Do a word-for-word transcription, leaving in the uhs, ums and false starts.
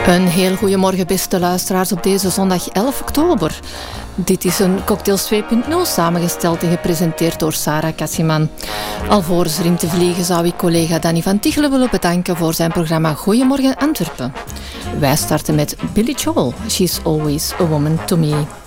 Een heel goedemorgen beste luisteraars op deze zondag elf oktober. Dit is een Cocktails twee punt nul samengesteld en gepresenteerd door Sarah Kassiman. Alvorens erin te vliegen zou ik collega Danny van Tichelen willen bedanken voor zijn programma Goedemorgen Antwerpen. Wij starten met Billy Joel, She's Always a Woman to Me.